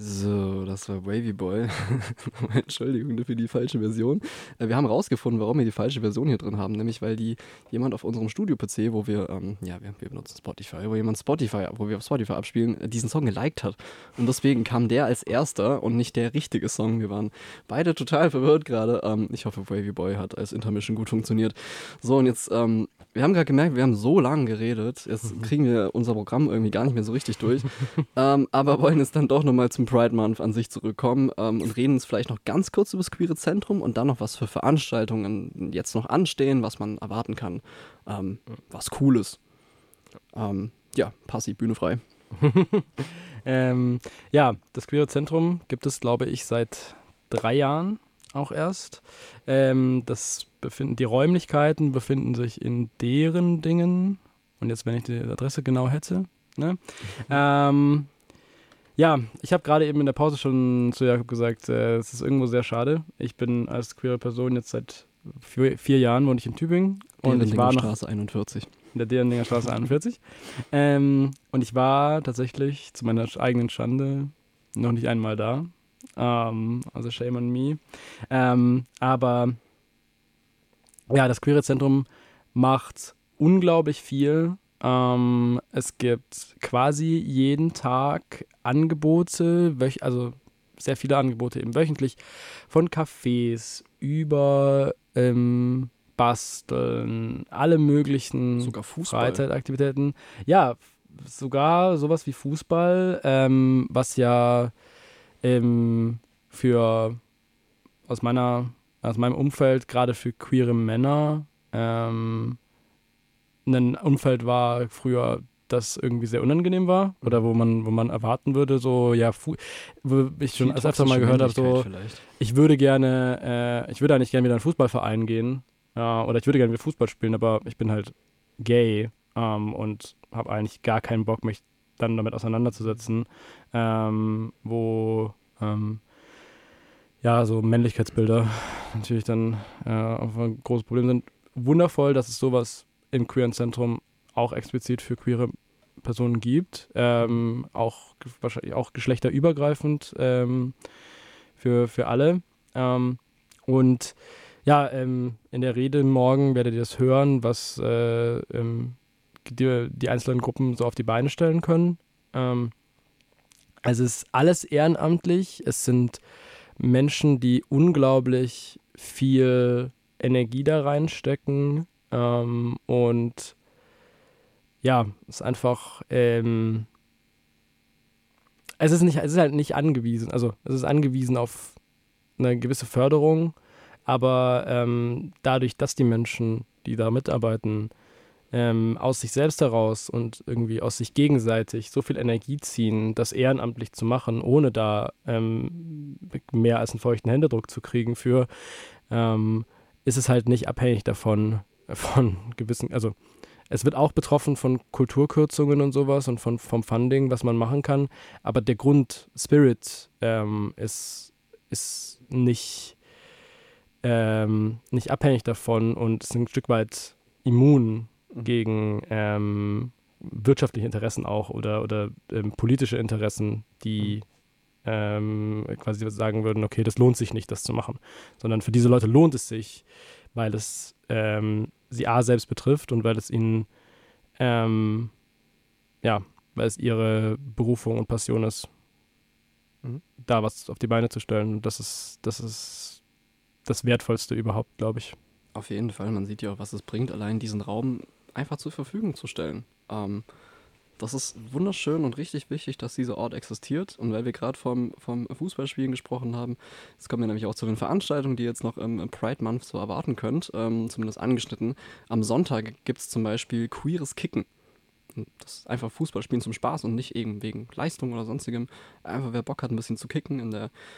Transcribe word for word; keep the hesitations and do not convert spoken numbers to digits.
So, das war Wavy Boy. Entschuldigung für die falsche Version. Äh, wir haben rausgefunden, warum wir die falsche Version hier drin haben, nämlich weil die jemand auf unserem Studio-P C, wo wir, ähm, ja, wir, wir benutzen Spotify, wo jemand Spotify, wo wir auf Spotify abspielen, äh, diesen Song geliked hat. Und deswegen kam der als erster und nicht der richtige Song. Wir waren beide total verwirrt gerade. Ähm, ich hoffe, Wavy Boy hat als Intermission gut funktioniert. So, und jetzt, ähm, wir haben gerade gemerkt, wir haben so lange geredet, jetzt kriegen wir unser Programm irgendwie gar nicht mehr so richtig durch, ähm, aber wollen jetzt dann doch nochmal zum Pride Month an sich zurückkommen ähm, und reden uns vielleicht noch ganz kurz über das Queere Zentrum und dann noch, was für Veranstaltungen jetzt noch anstehen, was man erwarten kann, ähm, was Cooles. Ähm, ja, Passi, Bühne frei. ähm, ja, das Queere Zentrum gibt es, glaube ich, seit drei Jahren auch erst. Ähm, das befinden, die Räumlichkeiten befinden sich in deren Dingen. Und jetzt, wenn ich die Adresse genau hätte. Ne? Mhm. Ähm, ja, ich habe gerade eben in der Pause schon zu Jakob gesagt, äh, es ist irgendwo sehr schade. Ich bin als queere Person jetzt seit vier, vier Jahren wohne ich in Tübingen. Und ich war noch Straße einundvierzig. In der Derendinger Straße einundvierzig. ähm, und ich war tatsächlich zu meiner eigenen Schande noch nicht einmal da. Um, also shame on me. Ähm, aber ja, das Queere Zentrum macht unglaublich viel. Ähm, es gibt quasi jeden Tag Angebote, wöch- also sehr viele Angebote eben wöchentlich, von Cafés über ähm, Basteln, alle möglichen Sogar Fußball. Freizeitaktivitäten. Ja, sogar sowas wie Fußball, ähm, was ja ähm, für aus meiner aus meinem Umfeld, gerade für queere Männer, ähm, ein Umfeld war früher, das irgendwie sehr unangenehm war oder wo man, wo man erwarten würde, so, ja, Fu- wo ich schon als öfter mal gehört habe, so, vielleicht. ich würde gerne, äh, ich würde eigentlich gerne wieder in einen Fußballverein gehen äh, oder ich würde gerne wieder Fußball spielen, aber ich bin halt gay ähm, und habe eigentlich gar keinen Bock, mich dann damit auseinanderzusetzen, ähm, wo ähm, ja, so Männlichkeitsbilder natürlich dann äh, auch ein großes Problem sind. Wundervoll, dass es sowas im Queeren Zentrum auch explizit für queere Personen gibt, ähm, auch wahrscheinlich auch geschlechterübergreifend ähm, für, für alle. Ähm, und ja, ähm, in der Rede morgen werdet ihr das hören, was äh, ähm, die, die einzelnen Gruppen so auf die Beine stellen können. Ähm, also es ist alles ehrenamtlich, es sind Menschen, die unglaublich viel Energie da reinstecken ähm, und ja, es ist einfach, ähm, es ist nicht, es ist halt nicht angewiesen, also es ist angewiesen auf eine gewisse Förderung, aber ähm, dadurch, dass die Menschen, die da mitarbeiten, ähm, aus sich selbst heraus und irgendwie aus sich gegenseitig so viel Energie ziehen, das ehrenamtlich zu machen, ohne da ähm, mehr als einen feuchten Händedruck zu kriegen für, ähm, ist es halt nicht abhängig davon, von gewissen, also es wird auch betroffen von Kulturkürzungen und sowas und von, vom Funding, was man machen kann, aber der Grundspirit ähm, ist, ist nicht, ähm, nicht abhängig davon und ist ein Stück weit immun gegen ähm, wirtschaftliche Interessen auch oder, oder ähm, politische Interessen, die ähm, quasi sagen würden, okay, das lohnt sich nicht, das zu machen. Sondern für diese Leute lohnt es sich, weil es ähm, sie A selbst betrifft und weil es ihnen ähm, ja, weil es ihre Berufung und Passion ist, mhm. da was auf die Beine zu stellen. Und das ist, das ist das Wertvollste überhaupt, glaube ich. Auf jeden Fall, man sieht ja auch, was es bringt, allein diesen Raum einfach zur Verfügung zu stellen. Ähm, das ist wunderschön und richtig wichtig, dass dieser Ort existiert. Und weil wir gerade vom, vom Fußballspielen gesprochen haben, jetzt kommen wir nämlich auch zu den Veranstaltungen, die ihr jetzt noch im Pride Month so erwarten könnt, ähm, zumindest angeschnitten. Am Sonntag gibt es zum Beispiel queeres Kicken. Das ist einfach Fußballspielen zum Spaß und nicht eben wegen Leistung oder sonstigem. Einfach wer Bock hat, ein bisschen zu kicken in der